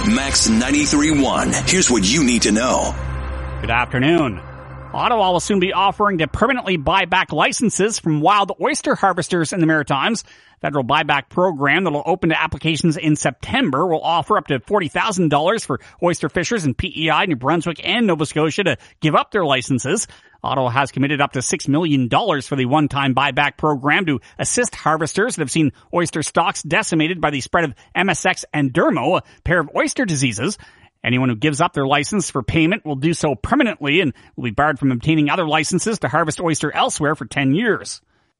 Max 93.1. Here's what you need to know. Good afternoon. Ottawa will soon be offering to permanently buy back licenses from wild oyster harvesters in the Maritimes. Federal buyback program that will open to applications in September will offer up to $40,000 for oyster fishers in PEI, New Brunswick, and Nova Scotia to give up their licenses. Ottawa has committed up to $6 million for the one-time buyback program to assist harvesters that have seen oyster stocks decimated by the spread of MSX and Dermo, a pair of oyster diseases. Anyone who gives up their license for payment will do so permanently and will be barred from obtaining other licenses to harvest oyster elsewhere for 10 years.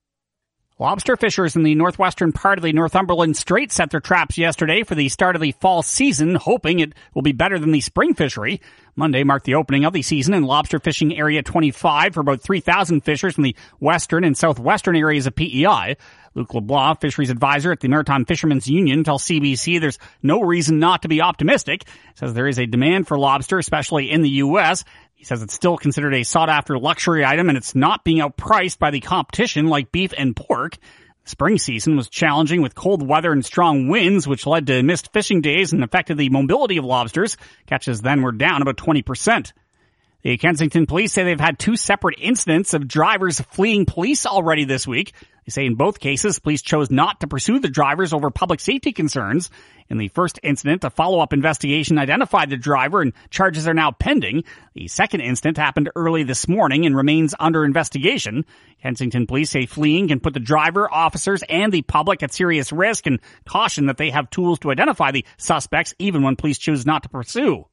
Lobster fishers in the northwestern part of the Northumberland Strait set their traps yesterday for the start of the fall season, hoping it will be better than the spring fishery. Monday marked the opening of the season in Lobster Fishing Area 25 for about 3,000 fishers from the western and southwestern areas of PEI. Luc LeBlanc, fisheries advisor at the Maritime Fishermen's Union, tells CBC there's no reason not to be optimistic. Says there is a demand for lobster, especially in the U.S., He says it's still considered a sought-after luxury item and it's not being outpriced by the competition like beef and pork. The spring season was challenging with cold weather and strong winds, which led to missed fishing days and affected the mobility of lobsters. Catches then were down about 20%. The Kensington police say they've had 2 separate incidents of drivers fleeing police already this week. They say in both cases, police chose not to pursue the drivers over public safety concerns. In the first incident, a follow-up investigation identified the driver and charges are now pending. The second incident happened early this morning and remains under investigation. Kensington police say fleeing can put the driver, officers, and the public at serious risk and caution that they have tools to identify the suspects even when police choose not to pursue.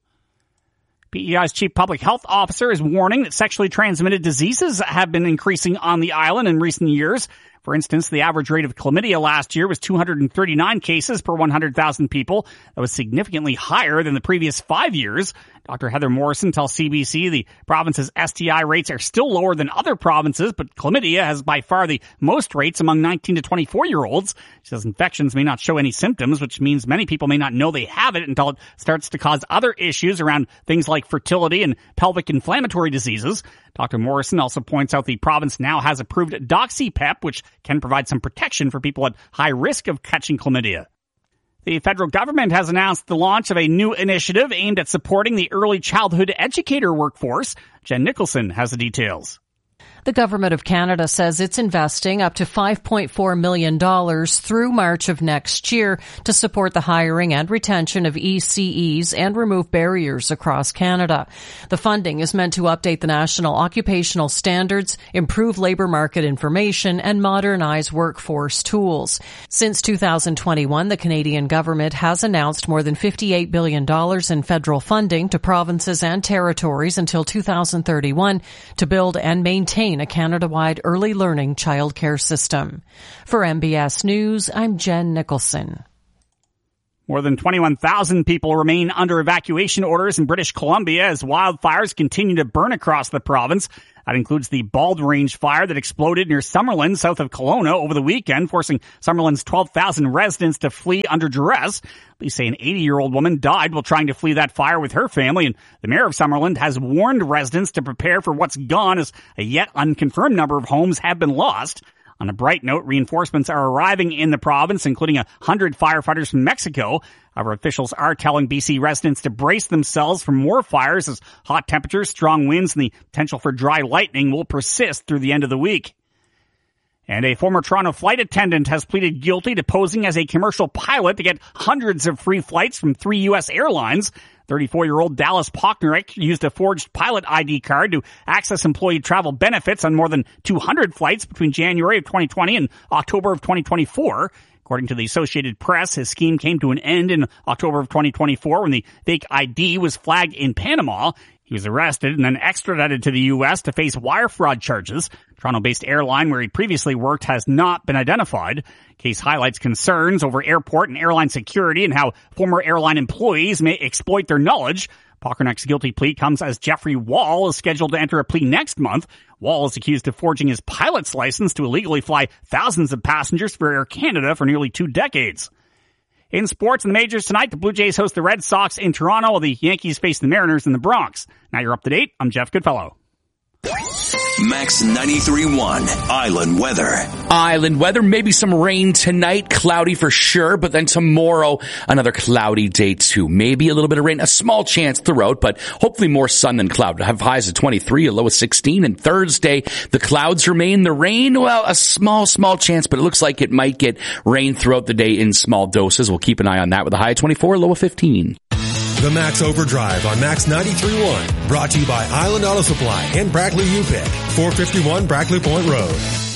PEI's chief public health officer is warning that sexually transmitted diseases have been increasing on the island in recent years. For instance, the average rate of chlamydia last year was 239 cases per 100,000 people. That was significantly higher than the previous 5 years. Dr. Heather Morrison tells CBC the province's STI rates are still lower than other provinces, but chlamydia has by far the most rates among 19 to 24-year-olds. She says infections may not show any symptoms, which means many people may not know they have it until it starts to cause other issues around things like fertility and pelvic inflammatory diseases. Dr. Morrison also points out the province now has approved DoxyPep, which can provide some protection for people at high risk of catching chlamydia. The federal government has announced the launch of a new initiative aimed at supporting the early childhood educator workforce. Jen Nicholson has the details. The Government of Canada says it's investing up to $5.4 million through March of next year to support the hiring and retention of ECEs and remove barriers across Canada. The funding is meant to update the national occupational standards, improve labor market information, and modernize workforce tools. Since 2021, the Canadian government has announced more than $58 billion in federal funding to provinces and territories until 2031 to build and maintain a Canada-wide early learning childcare system. For MBS News, I'm Jen Nicholson. More than 21,000 people remain under evacuation orders in British Columbia as wildfires continue to burn across the province. That includes the Bald Range fire that exploded near Summerlin, south of Kelowna, over the weekend, forcing Summerlin's 12,000 residents to flee under duress. Police say an 80-year-old woman died while trying to flee that fire with her family, and the mayor of Summerlin has warned residents to prepare for what's gone as a yet unconfirmed number of homes have been lost. On a bright note, reinforcements are arriving in the province, including 100 firefighters from Mexico. However, officials are telling BC residents to brace themselves for more fires as hot temperatures, strong winds, and the potential for dry lightning will persist through the end of the week. And a former Toronto flight attendant has pleaded guilty to posing as a commercial pilot to get hundreds of free flights from 3 U.S. airlines. 34-year-old Dallas Pochnerich used a forged pilot ID card to access employee travel benefits on more than 200 flights between January of 2020 and October of 2024. According to the Associated Press, his scheme came to an end in October of 2024 when the fake ID was flagged in Panama. He was arrested and then extradited to the U.S. to face wire fraud charges. Toronto-based airline where he previously worked has not been identified. Case highlights concerns over airport and airline security and how former airline employees may exploit their knowledge. Pochnernich's guilty plea comes as Jeffrey Wall is scheduled to enter a plea next month. Wall is accused of forging his pilot's license to illegally fly thousands of passengers for Air Canada for nearly 2 decades. In sports in the majors tonight, the Blue Jays host the Red Sox in Toronto while the Yankees face the Mariners in the Bronx. Now you're up to date. I'm Jeff Goodfellow. Max 93.1 Island Weather. Island weather, maybe some rain tonight, cloudy for sure, but then tomorrow, another cloudy day too. Maybe a little bit of rain, a small chance throughout, but hopefully more sun than cloud. We'll have highs of 23, a low of 16, and Thursday, the clouds remain. The rain, well, a small chance, but it looks like it might get rain throughout the day in small doses. We'll keep an eye on that with a high of 24, low of 15. The Max Overdrive on Max 93.1, brought to you by Island Auto Supply and Brackley UPick, 451 Brackley Point Road.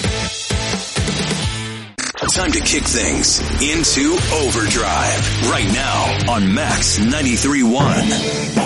Time to kick things into overdrive right now on Max 93.1.